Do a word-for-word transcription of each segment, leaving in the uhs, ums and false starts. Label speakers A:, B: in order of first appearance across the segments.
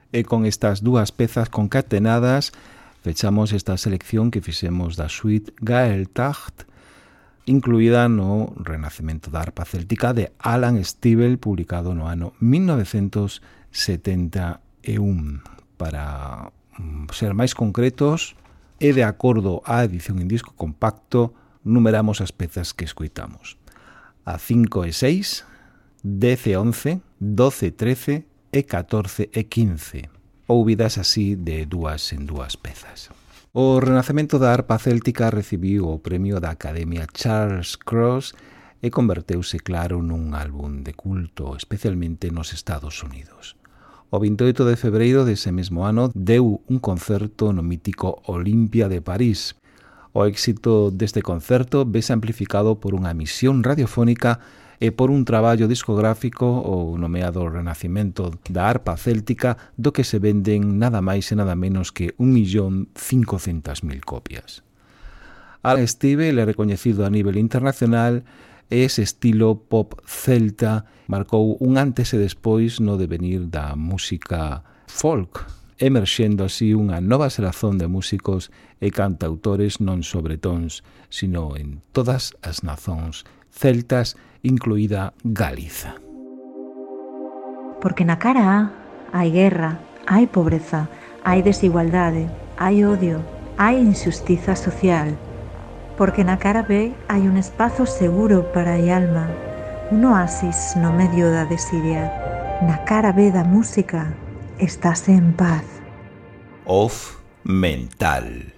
A: E con estas dúas pezas concatenadas fechamos esta selección que fixemos da suite Gaeltacht, incluída no Renacemento da arpa céltica de Alan Stivell, publicado no ano mil novecentos setenta e un. Para ser máis concretos, e de acordo á edición en disco compacto, numeramos as pezas que escoitamos. A cinco e seis, dez e once, doce e trece e catorce e quince, ouvidas así de dúas en dúas pezas. O Renacemento da arpa céltica recibiu o premio da Academia Charles Cross e converteuse claro nun álbum de culto, especialmente nos Estados Unidos. O vinte e oito de febreiro dese mesmo ano deu un concerto no mítico Olimpia de París. O éxito deste concerto vese amplificado por unha emisión radiofónica e por un traballo discográfico, o nomeado Renacimento da arpa céltica, do que se venden nada máis e nada menos que un millón cincocentas mil copias. Alan Stivell é recoñecido a nivel internacional e ese estilo pop celta marcou un antes e despois no devenir da música folk, emerxendo así unha nova xeración de músicos e cantautores non só bretóns, sino en todas as nazóns celtas, incluída Galiza.
B: Porque na cara A hai guerra, hai pobreza, hai desigualdade, hai odio, hai injustiza social. Porque na cara B hai un espazo seguro para a alma, un oasis no medio da desidia. Na cara B da música estáse en paz.
A: Off mental.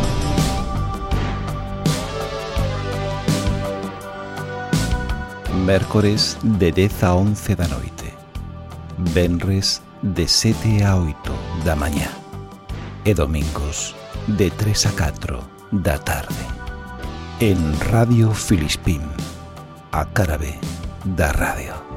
A: Mércores de dez a once da noite, venres de sete a oito da mañá e domingos de tres a catro da tarde. En Radio Filispín, a cara B da radio.